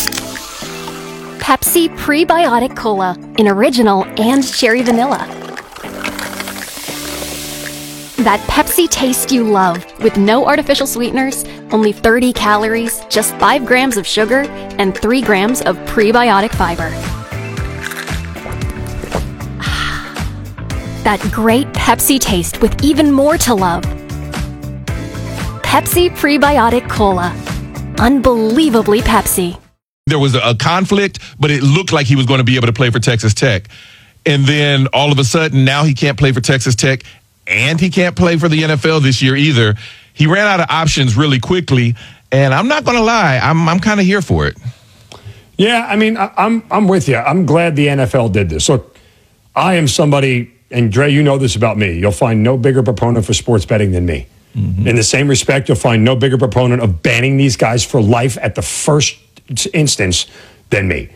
Pepsi Prebiotic Cola in original and cherry vanilla. That Pepsi taste you love with no artificial sweeteners, only 30 calories, just 5 grams of sugar, and 3 grams of prebiotic fiber. That great Pepsi taste with even more to love. Pepsi Prebiotic Cola. Unbelievably Pepsi. There was a conflict, but it looked like he was going to be able to play for Texas Tech. And then all of a sudden, now he can't play for Texas Tech, and he can't play for the NFL this year either. He ran out of options really quickly, and I'm not going to lie, I'm kind of here for it. Yeah, I mean, I'm with you. I'm glad the NFL did this. Look, I am somebody, and Dre, you know this about me. You'll find no bigger proponent for sports betting than me. Mm-hmm. In the same respect, you'll find no bigger proponent of banning these guys for life at the first instance than me.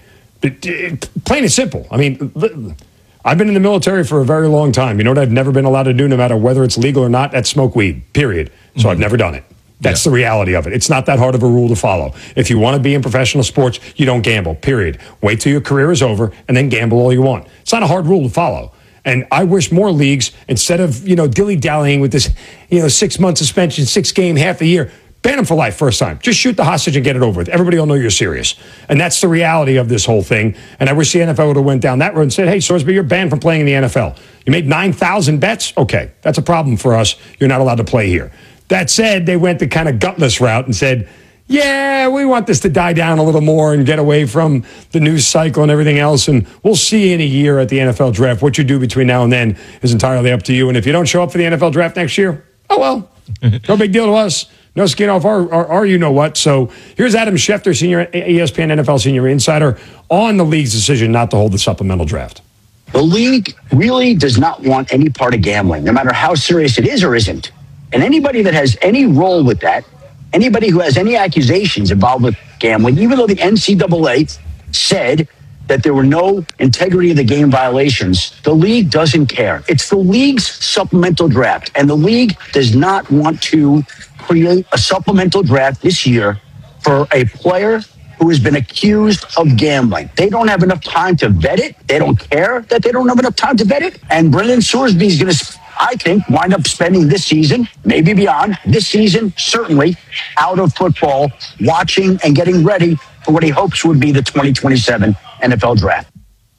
Plain and simple. I mean, I've been in the military for a very long time. You know what I've never been allowed to do, no matter whether it's legal or not? That's smoke weed, period. So I've never done it. That's the reality of it. It's not that hard of a rule to follow. If you want to be in professional sports, you don't gamble, period. Wait till your career is over and then gamble all you want. It's not a hard rule to follow. And I wish more leagues, instead of, dilly-dallying with this, 6-month suspension, 6-game, half a year, ban them for life first time. Just shoot the hostage and get it over with. Everybody will know you're serious. And that's the reality of this whole thing. And I wish the NFL would have went down that road and said, hey, Sorsby, you're banned from playing in the NFL. You made 9,000 bets? Okay, that's a problem for us. You're not allowed to play here. That said, they went the kind of gutless route and said, yeah, we want this to die down a little more and get away from the news cycle and everything else. And we'll see in a year at the NFL draft. What you do between now and then is entirely up to you. And if you don't show up for the NFL draft next year, oh, well, no big deal to us. No skin off our you-know-what. So here's Adam Schefter, senior ESPN NFL senior insider, on the league's decision not to hold the supplemental draft. The league really does not want any part of gambling, no matter how serious it is or isn't. And anybody that has any role with that, anybody who has any accusations involved with gambling, even though the NCAA said that there were no integrity of the game violations, the league doesn't care. It's the league's supplemental draft, and the league does not want to create a supplemental draft this year for a player who has been accused of gambling. They don't have enough time to vet it. They don't care that they don't have enough time to vet it. And Brendan Sorsby is going to, I think, wind up spending this season, maybe beyond, this season, certainly, out of football, watching and getting ready for what he hopes would be the 2027 NFL draft.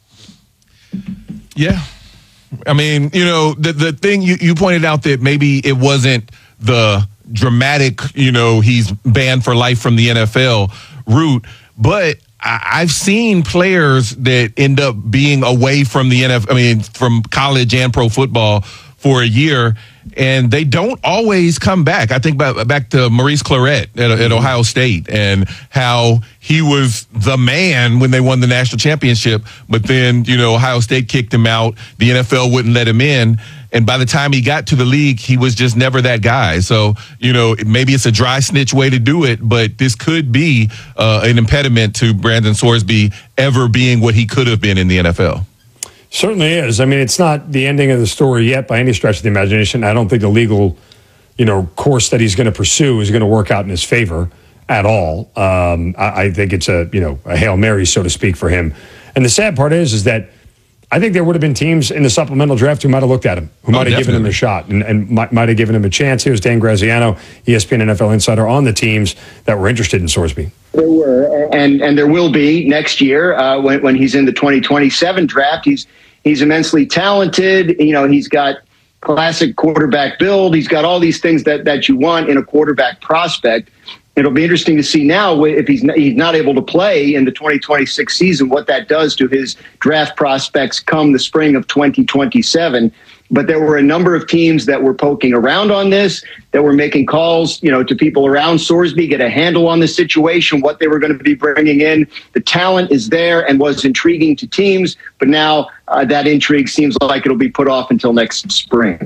Yeah. I mean, the thing you pointed out that maybe it wasn't the dramatic, he's banned for life from the NFL route, but I've seen players that end up being away from the NFL, from college and pro football for a year, and they don't always come back. I think back to Maurice Clarett at Ohio State and how he was the man when they won the national championship, but then, Ohio State kicked him out. The NFL wouldn't let him in. And by the time he got to the league, he was just never that guy. So, maybe it's a dry snitch way to do it, but this could be an impediment to Brandon Sorsby ever being what he could have been in the NFL. Certainly is. It's not the ending of the story yet by any stretch of the imagination. I don't think the legal, course that he's going to pursue is going to work out in his favor at all. I think it's a Hail Mary, so to speak, for him. And the sad part is that I think there would have been teams in the supplemental draft who might have looked at him, who might have given him a shot and might have given him a chance. Here's Dan Graziano, ESPN NFL insider, on the teams that were interested in Sorsby. There were, and there will be next year when he's in the 2027 draft. He's immensely talented. He's got classic quarterback build. He's got all these things that you want in a quarterback prospect. It'll be interesting to see now if he's not able to play in the 2026 season, what that does to his draft prospects come the spring of 2027. But there were a number of teams that were poking around on this, that were making calls, to people around Sorsby, get a handle on the situation, what they were going to be bringing in. The talent is there and was intriguing to teams, but now that intrigue seems like it'll be put off until next spring.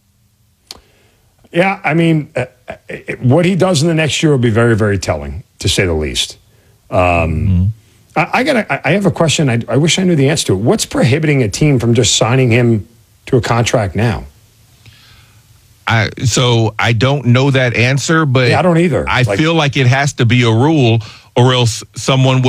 Yeah, what he does in the next year will be very, very telling, to say the least. I have a question. I wish I knew the answer to it. What's prohibiting a team from just signing him to a contract now? I don't know that answer, but I don't either. I feel like it has to be a rule, or else someone